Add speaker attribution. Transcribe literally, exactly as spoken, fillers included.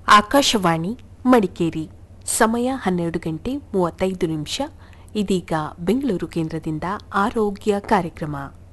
Speaker 1: ಆಕಾಶವಾಣಿ ಮಡಿಕೇರಿ ಸಮಯ ಹನ್ನೆರಡು ಗಂಟೆ ಮೂವತ್ತೈದು ನಿಮಿಷ. ಇದೀಗ ಬೆಂಗಳೂರು ಕೇಂದ್ರದಿಂದ ಆರೋಗ್ಯ ಕಾರ್ಯಕ್ರಮ.